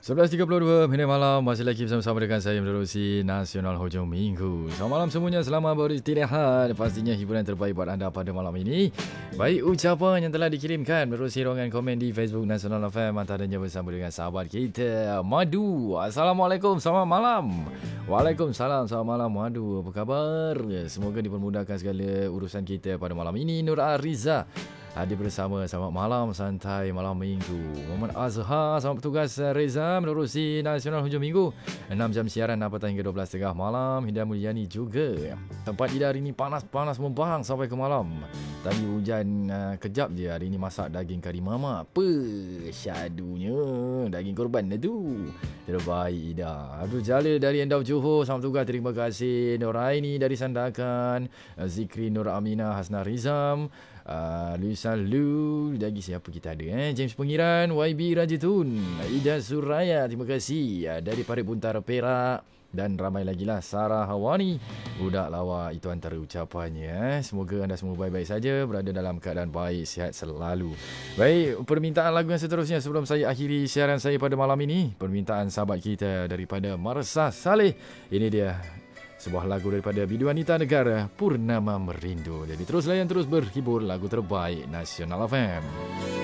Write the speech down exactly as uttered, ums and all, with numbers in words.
sebelas tiga puluh dua minit malam, masih lagi bersama-sama dengan saya menerusi Nasional Hujung Minggu. Selamat malam semuanya, selamat beristirahat. Pastinya hiburan terbaik buat anda pada malam ini. Baik ucapan yang telah dikirimkan menerusi ruangan komen di Facebook Nasional F M, antaranya bersama dengan sahabat kita Madu. Assalamualaikum, selamat malam. Waalaikumsalam, selamat malam Madu. Apa khabar? Semoga dipermudahkan segala urusan kita pada malam ini. Nur Ariza hadir bersama. Selamat malam santai malam minggu. Muhammad Azhar, selamat bertugas Reza menerusi Nasional Hujung Minggu. enam jam siaran apatah hingga dua belas tiga puluh malam. Hidayah Mulyani juga. Tempat Ida hari ini panas-panas membarang sampai ke malam. Tadi hujan uh, kejap je. Hari ini masak daging kari mamak. Apa syadunya. Daging korban dah tu. Terbaik Ida. Abdul Jalil dari Endau Johor, selamat bertugas. Terima kasih. Nur Aini dari Sandakan. Zikri Nur Aminah Hasna Rizam. Uh, Luisan Lu. Lagi siapa kita ada eh? James Pengiran, Y B Rajatun, Ida Suraya, terima kasih. uh, Dari Parit Buntara Perak. Dan ramai lagi lah. Sarah Hawani, budak lawa. Itu antara ucapannya eh. Semoga anda semua baik-baik saja, berada dalam keadaan baik, sihat selalu. Baik, permintaan lagu yang seterusnya sebelum saya akhiri siaran saya pada malam ini. Permintaan sahabat kita daripada Marsah Saleh. Ini dia, sebuah lagu daripada Bidu Wanita Negara, Purnama Merindu. Jadi terus layan, terus berhibur lagu terbaik Nasional F M.